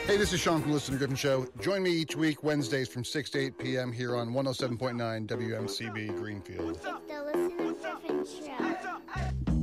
Hey, this is Sean from Listen to Griffin Show. Join me each week, Wednesdays from 6 to 8 p.m. here on 107.9 WMCB Greenfield. It's the Listen to Griffin Show.